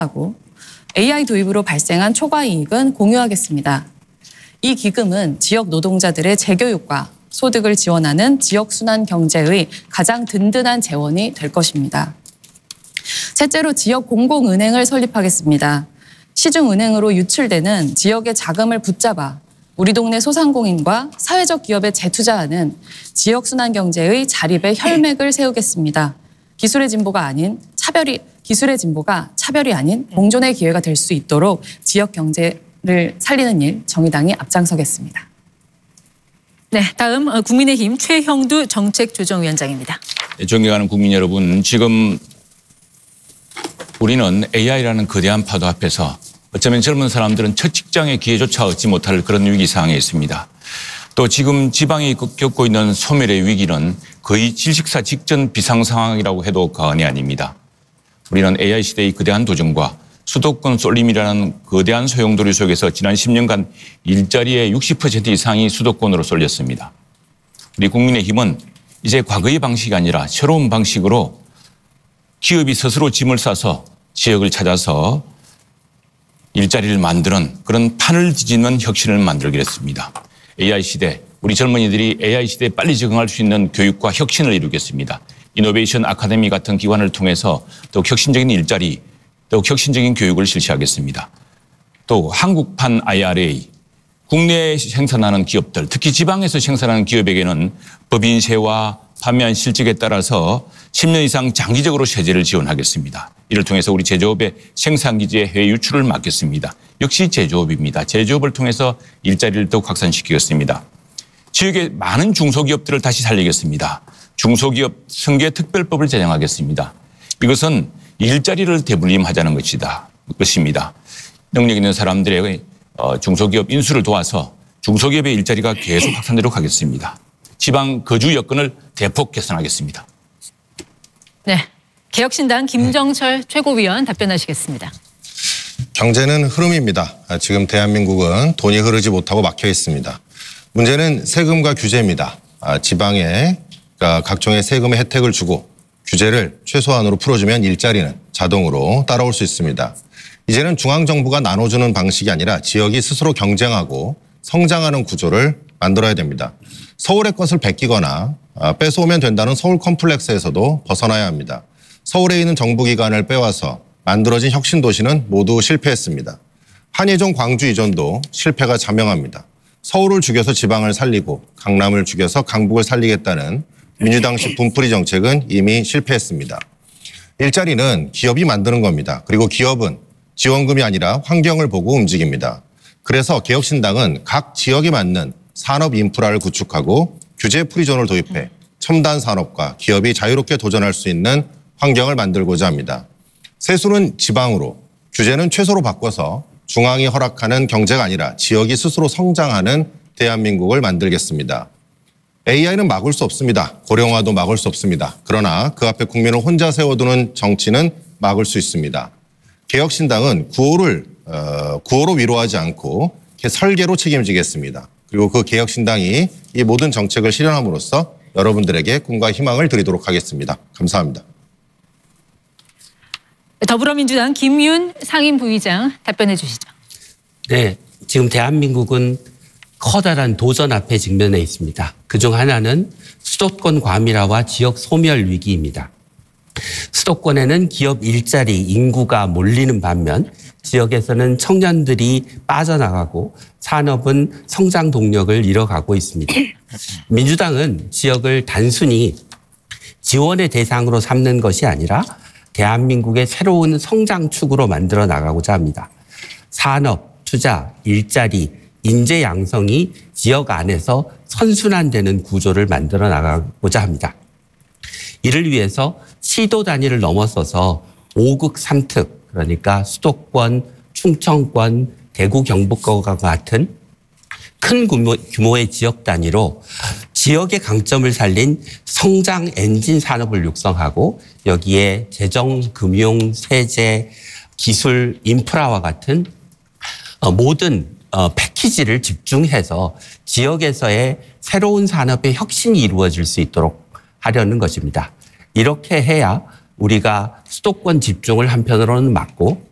하고 AI 도입으로 발생한 초과 이익은 공유하겠습니다. 이 기금은 지역 노동자들의 재교육과 소득을 지원하는 지역순환 경제의 가장 든든한 재원이 될 것입니다. 셋째로 지역 공공은행을 설립하겠습니다. 시중은행으로 유출되는 지역의 자금을 붙잡아 우리 동네 소상공인과 사회적 기업에 재투자하는 지역순환 경제의 자립의 혈맥을 세우겠습니다. 기술의 진보가 차별이 아닌 공존의 기회가 될 수 있도록 지역 경제를 살리는 일 정의당이 앞장서겠습니다. 네, 다음 국민의힘 최형두 정책조정위원장입니다. 존경하는 국민 여러분, 지금 우리는 AI라는 거대한 파도 앞에서 어쩌면 젊은 사람들은 첫 직장의 기회조차 얻지 못할 그런 위기 상황에 있습니다. 또 지금 지방이 겪고 있는 소멸의 위기는 거의 질식사 직전 비상 상황이라고 해도 과언이 아닙니다. 우리는 AI 시대의 거대한 도전과 수도권 쏠림이라는 거대한 소용돌이 속에서 지난 10년간 일자리의 60% 이상이 수도권으로 쏠렸습니다. 우리 국민의힘은 이제 과거의 방식이 아니라 새로운 방식으로 기업이 스스로 짐을 싸서 지역을 찾아서 일자리를 만드는 그런 판을 뒤집는 혁신을 만들기로 했습니다. AI 시대, 우리 젊은이들이 AI 시대에 빨리 적응할 수 있는 교육과 혁신을 이루겠습니다. 이노베이션 아카데미 같은 기관을 통해서 더욱 혁신적인 일자리, 더욱 혁신적인 교육을 실시하겠습니다. 또 한국판 IRA, 국내에 생산하는 기업들, 특히 지방에서 생산하는 기업에게는 법인세와 판매한 실적에 따라서 10년 이상 장기적으로 세제를 지원하겠습니다. 이를 통해서 우리 제조업의 생산기지의 해외 유출을 막겠습니다. 역시 제조업입니다. 제조업을 통해서 일자리를 더욱 확산시키겠습니다. 지역의 많은 중소기업들을 다시 살리겠습니다. 중소기업 승계특별법을 제정하겠습니다. 이것은 일자리를 되물림하자는 것입니다. 능력 있는 사람들의 중소기업 인수를 도와서 중소기업의 일자리가 계속 확산되도록 하겠습니다. 지방 거주 여건을 대폭 개선하겠습니다. 네, 개혁신당 김정철 최고위원 답변하시겠습니다. 경제는 흐름입니다. 지금 대한민국은 돈이 흐르지 못하고 막혀 있습니다. 문제는 세금과 규제입니다. 지방에 각종의 세금의 혜택을 주고 규제를 최소한으로 풀어주면 일자리는 자동으로 따라올 수 있습니다. 이제는 중앙정부가 나눠주는 방식이 아니라 지역이 스스로 경쟁하고 성장하는 구조를 만들어야 됩니다. 서울의 것을 베끼거나 뺏어오면 된다는 서울 컴플렉스에서도 벗어나야 합니다. 서울에 있는 정부기관을 빼와서 만들어진 혁신도시는 모두 실패했습니다. 한예종 광주 이전도 실패가 자명합니다. 서울을 죽여서 지방을 살리고 강남을 죽여서 강북을 살리겠다는 민주당식 분풀이 정책은 이미 실패했습니다. 일자리는 기업이 만드는 겁니다. 그리고 기업은 지원금이 아니라 환경을 보고 움직입니다. 그래서 개혁신당은 각 지역에 맞는 산업 인프라를 구축하고 규제 프리존을 도입해 첨단 산업과 기업이 자유롭게 도전할 수 있는 환경을 만들고자 합니다. 세수는 지방으로, 규제는 최소로 바꿔서 중앙이 허락하는 경제가 아니라 지역이 스스로 성장하는 대한민국을 만들겠습니다. AI는 막을 수 없습니다. 고령화도 막을 수 없습니다. 그러나 그 앞에 국민을 혼자 세워두는 정치는 막을 수 있습니다. 개혁신당은 구호로 위로하지 않고 설계로 책임지겠습니다. 그리고 그 개혁신당이 이 모든 정책을 실현함으로써 여러분들에게 꿈과 희망을 드리도록 하겠습니다. 감사합니다. 더불어민주당 김윤 상임부의장 답변해 주시죠. 네, 지금 대한민국은 커다란 도전 앞에 직면해 있습니다. 그중 하나는 수도권 과밀화와 지역 소멸 위기입니다. 수도권에는 기업 일자리, 인구가 몰리는 반면 지역에서는 청년들이 빠져나가고 산업은 성장 동력을 잃어가고 있습니다. 민주당은 지역을 단순히 지원의 대상으로 삼는 것이 아니라 대한민국의 새로운 성장축으로 만들어 나가고자 합니다. 산업, 투자, 일자리, 인재 양성이 지역 안에서 선순환되는 구조를 만들어 나가고자 합니다. 이를 위해서 시도 단위를 넘어서서 5극 3특, 그러니까 수도권, 충청권, 대구, 경북과 같은 큰 규모의 지역 단위로 지역의 강점을 살린 성장 엔진 산업을 육성하고 여기에 재정, 금융, 세제, 기술, 인프라와 같은 모든 패키지를 집중해서 지역에서의 새로운 산업의 혁신이 이루어질 수 있도록 하려는 것입니다. 이렇게 해야 우리가 수도권 집중을 한편으로는 막고